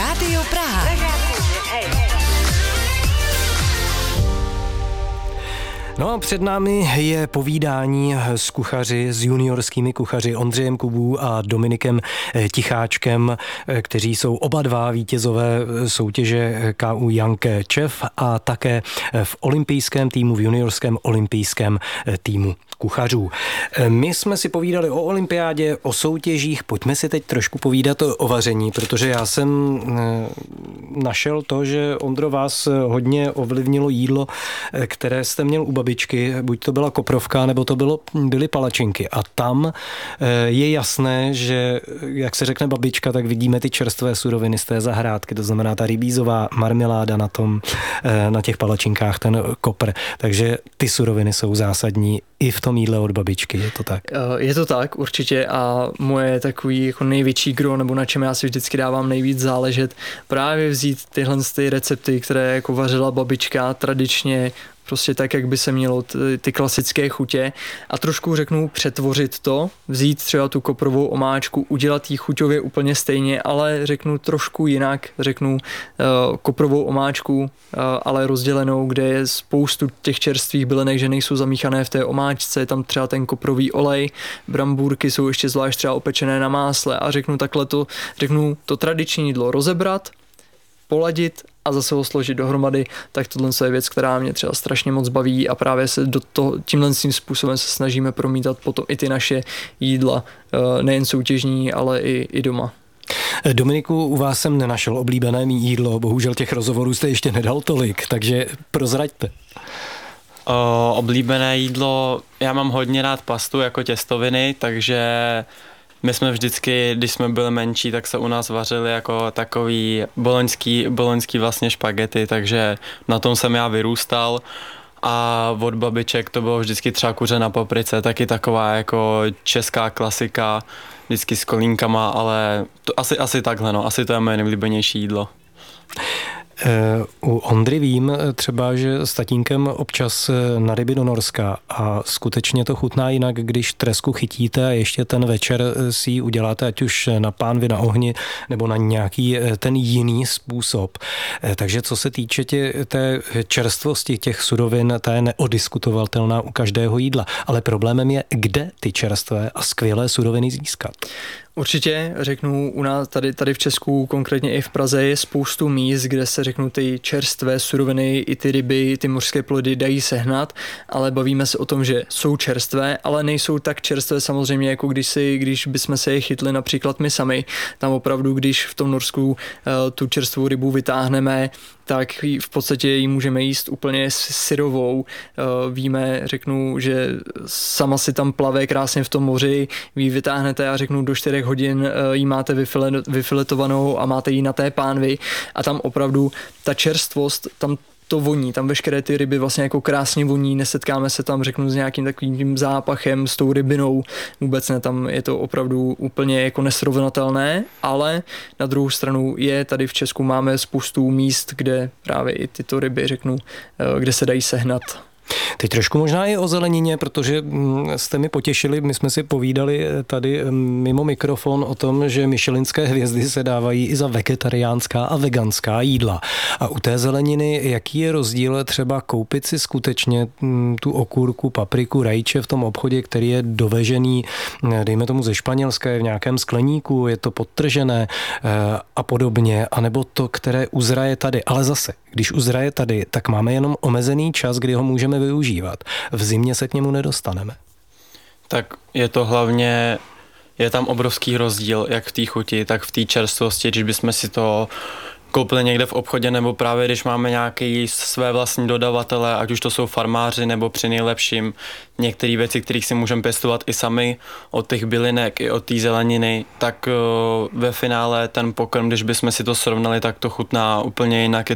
Rádio Praha. No a před námi je povídání s kuchaři, s juniorskými kuchaři Ondřejem Kubů a Dominikem Ticháčkem, kteří jsou oba dva vítězové soutěže KU Young Chef a také v olympijském týmu, v juniorském olympijském týmu kuchařů. My jsme si povídali o olympiádě, o soutěžích, pojďme si teď trošku povídat o vaření, protože já jsem našel to, že Ondro, vás hodně ovlivnilo jídlo, které jste měl u babičky, buď to byla koprovka, nebo to byly palačinky. A tam je jasné, že jak se řekne babička, tak vidíme ty čerstvé suroviny z té zahrádky, to znamená ta rybízová marmeláda na těch palačinkách, ten kopr. Takže ty suroviny jsou zásadní i v tom jídle od babičky, je to tak? Je to tak, určitě, a moje takový jako největší gro, nebo na čem já si vždycky dávám nejvíc záležet, právě vzít tyhle ty recepty, které jako vařila babička tradičně, prostě tak, jak by se mělo ty klasické chutě, a trošku řeknu přetvořit to, vzít třeba tu koprovou omáčku, udělat ji chuťově úplně stejně, ale řeknu trošku jinak, řeknu koprovou omáčku, ale rozdělenou, kde je spoustu těch čerstvých bylinek, že nejsou zamíchané v té omáčce, je tam třeba ten koprový olej, brambůrky jsou ještě zvlášť třeba opečené na másle, a řeknu řeknu to tradiční jídlo rozebrat, poladit a zase ho složit dohromady, tak tohle je věc, která mě třeba strašně moc baví, a právě se do toho tímhle způsobem se snažíme promítat potom i ty naše jídla, nejen soutěžní, ale i doma. Dominiku, u vás jsem nenašel oblíbené jídlo, bohužel těch rozhovorů jste ještě nedal tolik, takže prozraďte. Oblíbené jídlo, já mám hodně rád pastu jako těstoviny, takže my jsme vždycky, když jsme byli menší, tak se u nás vařili jako takový boloňský vlastně špagety, takže na tom jsem já vyrůstal. A od babiček to bylo vždycky třeba kuře na paprice, taky taková jako česká klasika, vždycky s kolínkama, ale to asi takhle, no, asi to je moje nejblíbenější jídlo. U Ondry vím třeba, že s tatínkem občas na ryby do Norska, a skutečně to chutná jinak, když tresku chytíte a ještě ten večer si ji uděláte, ať už na pánvi, na ohni, nebo na nějaký ten jiný způsob. Takže co se týče té čerstvosti těch surovin, ta je neodiskutovatelná u každého jídla. Ale problémem je, kde ty čerstvé a skvělé suroviny získat. Určitě, řeknu, u nás tady v Česku, konkrétně i v Praze, je spoustu míst, kde se řeknu ty čerstvé suroviny, i ty ryby, i ty mořské plody dají sehnat, ale bavíme se o tom, že jsou čerstvé, ale nejsou tak čerstvé samozřejmě, jako když bychom se je chytli například my sami. Tam opravdu, když v tom Norsku tu čerstvou rybu vytáhneme, tak v podstatě ji můžeme jíst úplně syrovou. Víme, řeknu, že sama si tam plave krásně v tom moři, vy ji vytáhnete a řeknu do 4 hodin ji máte vyfiletovanou a máte ji na té pánvi, a tam opravdu ta čerstvost, tam to voní, tam veškeré ty ryby vlastně jako krásně voní, nesetkáme se tam, řeknu, s nějakým takovým tím zápachem, s tou rybinou, vůbec ne, tam je to opravdu úplně jako nesrovnatelné, ale na druhou stranu je tady v Česku máme spoustu míst, kde právě i tyto ryby, řeknu, kde se dají sehnat. Teď trošku možná i o zelenině, protože jste mi potěšili, my jsme si povídali tady mimo mikrofon o tom, že michelinské hvězdy se dávají i za vegetariánská a veganská jídla. A u té zeleniny, jaký je rozdíl třeba koupit si skutečně tu okurku, papriku, rajče v tom obchodě, který je dovežený, dejme tomu ze Španělska, je v nějakém skleníku, je to podtržené a podobně, anebo to, které uzraje tady. Ale zase, když uzraje tady, tak máme jenom omezený čas, kdy ho můžeme využívat. V zimě se k němu nedostaneme. Tak je to hlavně, je tam obrovský rozdíl, jak v té chuti, tak v té čerstvosti, když bychom si to koupili někde v obchodě, nebo právě když máme nějaké své vlastní dodavatele, ať už to jsou farmáři, nebo při nejlepším některé věci, kterých si můžeme pěstovat i sami, od těch bylinek i od té zeleniny, tak ve finále ten pokrm, když bychom si to srovnali, tak to chutná úplně jinak,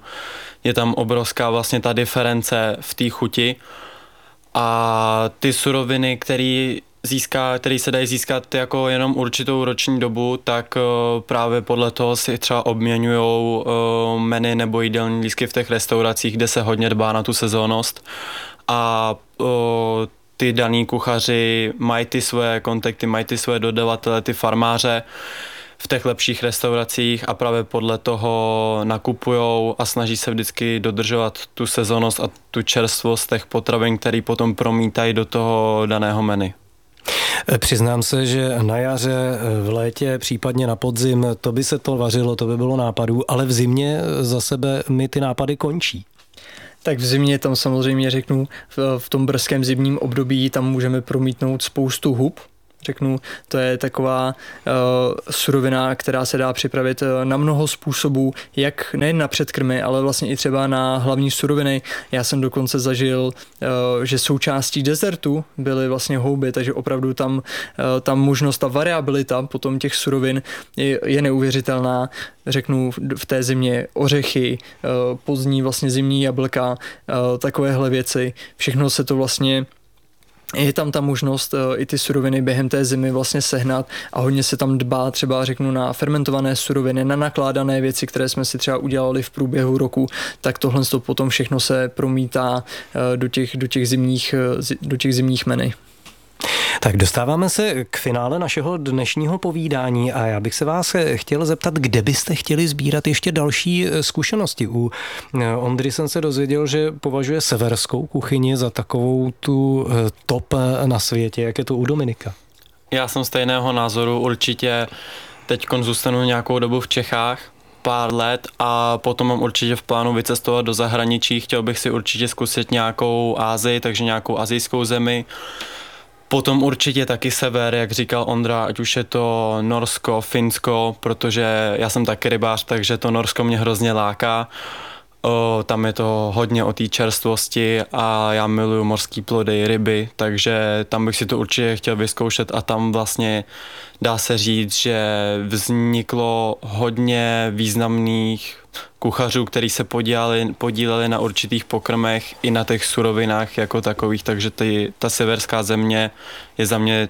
je tam obrovská vlastně ta diference v té chuti, a ty suroviny, které se dají získat jako jenom určitou roční dobu, tak právě podle toho si třeba obměňujou menu nebo jídelní lístky v těch restauracích, kde se hodně dbá na tu sezónnost, a ty daní kuchaři mají ty svoje kontakty, mají ty svoje dodavatele, ty farmáře. v těch lepších restauracích a právě podle toho nakupujou a snaží se vždycky dodržovat tu sezónnost a tu čerstvost těch potravin, který potom promítají do toho daného menu. Přiznám se, že na jaře, v létě, případně na podzim, to by se to vařilo, to by bylo nápadů, ale v zimě za sebe mi ty nápady končí. Tak v zimě tam samozřejmě řeknu, v tom brzkém zimním období tam můžeme promítnout spoustu hub. Řeknu, to je taková surovina, která se dá připravit na mnoho způsobů, jak nejen na předkrmy, ale vlastně i třeba na hlavní suroviny. Já jsem dokonce zažil, že součástí dezertu byly vlastně houby, takže opravdu tam možnost, ta variabilita potom těch surovin je neuvěřitelná. Řeknu v té zimě ořechy, pozdní vlastně zimní jablka, takovéhle věci. Všechno se to vlastně je tam ta možnost i ty suroviny během té zimy vlastně sehnat a hodně se tam dbá třeba řeknu na fermentované suroviny, na nakládané věci, které jsme si třeba udělali v průběhu roku, tak tohle potom všechno se promítá do těch zimních menu. Tak dostáváme se k finále našeho dnešního povídání a já bych se vás chtěl zeptat, kde byste chtěli sbírat ještě další zkušenosti. U Ondry jsem se dozvěděl, že považuje severskou kuchyni za takovou tu top na světě. Jak je to u Dominika? Já jsem stejného názoru, určitě teď zůstanu nějakou dobu v Čechách, pár let a potom mám určitě v plánu vycestovat do zahraničí. Chtěl bych si určitě zkusit nějakou Asii, takže nějakou asijskou zemi. Potom určitě taky sever, jak říkal Ondra, ať už je to Norsko, Finsko, protože já jsem taky rybář, takže to Norsko mě hrozně láká. Tam je to hodně o té čerstvosti a já miluju mořský plody, ryby, takže tam bych si to určitě chtěl vyzkoušet a tam vlastně dá se říct, že vzniklo hodně významných kuchařů, kteří se podíleli na určitých pokrmech i na těch surovinách jako takových, takže ta severská země je za mě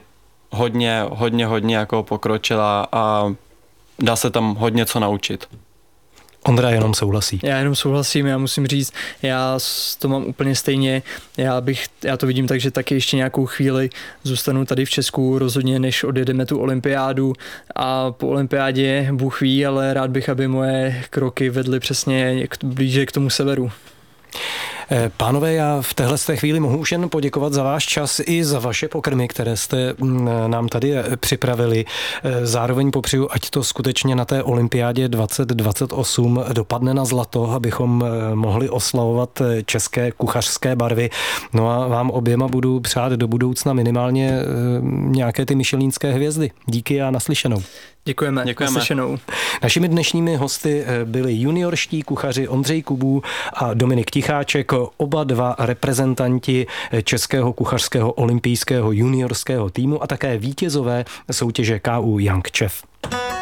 hodně jako pokročila a dá se tam hodně co naučit. Ondra jenom souhlasí. Já jenom souhlasím, já musím říct, já to mám úplně stejně, já to vidím tak, že taky ještě nějakou chvíli zůstanu tady v Česku rozhodně, než odjedeme tu olympiádu a po olympiádě Bůh ví, ale rád bych, aby moje kroky vedly přesně blíže k tomu severu. Pánové, já v téhle chvíli mohu už jen poděkovat za váš čas i za vaše pokrmy, které jste nám tady připravili. Zároveň popřeju, ať to skutečně na té olympiádě 2028 dopadne na zlato, abychom mohli oslavovat české kuchařské barvy. No a vám oběma budu přát do budoucna minimálně nějaké ty michelínské hvězdy. Díky a naslyšenou. Děkujeme. Naslyšenou. Našimi dnešními hosty byli juniorští kuchaři Ondřej Kubů a Dominik Ticháček, oba dva reprezentanti českého kuchařského olympijského juniorského týmu a také vítězové soutěže KU Young Chef.